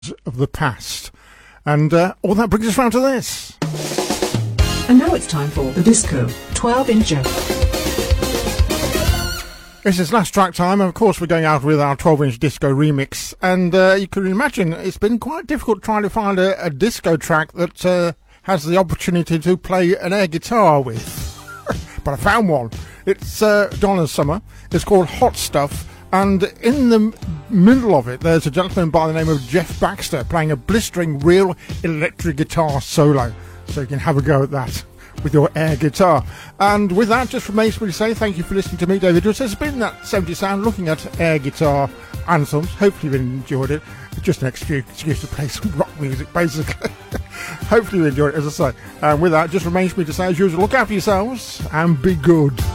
of the past. And all that brings us round to this. And now it's time for the Disco 12-incher. This is last track time. Of course, we're going out with our 12-inch disco remix. And you can imagine it's been quite difficult trying to find a disco track that has the opportunity to play an air guitar with. But I found one. It's Donna Summer. It's called Hot Stuff. And in the middle of it, there's a gentleman by the name of Jeff Baxter playing a blistering real electric guitar solo. So you can have a go at that with your air guitar. And with that, just remains me to say thank you for listening to me, David Russ. It's been that 70 sound looking at air guitar anthems. Hopefully you've enjoyed it. It's just an excuse to play some rock music, basically. Hopefully you enjoyed it, as I say. And with that, just remains me to say, as usual, look after yourselves and be good.